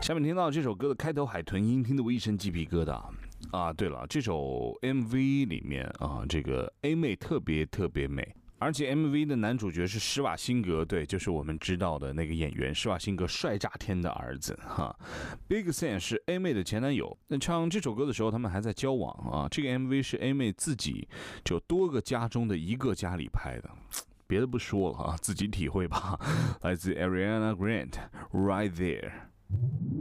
下面听到这首歌的开头海豚音，听得我一身鸡皮疙瘩啊！对了，这首 MV 里面啊，这个 A 妹特别美。而且 MV 的男主角是施瓦辛格，对，就是我们知道的那个演员施瓦辛格帅炸天的儿子哈。Big Sean 是 A 妹的前男友，那唱这首歌的时候，他们还在交往啊。这个 MV 是 A 妹自己就多个家中的一个家里拍的，别的不说了啊，自己体会吧。来自 Ariana Grande，Right There。